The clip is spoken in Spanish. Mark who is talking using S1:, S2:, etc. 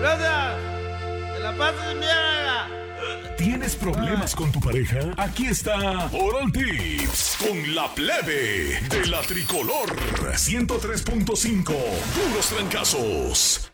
S1: Gracias. Que la pases bien, oiga.
S2: ¿Tienes problemas con tu pareja? Aquí está Oral Tips con la plebe de la tricolor 103.5. Puros trancazos.